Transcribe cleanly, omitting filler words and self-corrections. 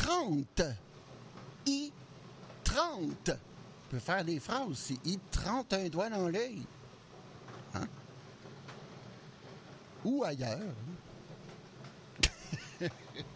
30. I-30. On peut faire des phrases aussi. I-30 un doigt dans l'œil. Hein? Ou ailleurs.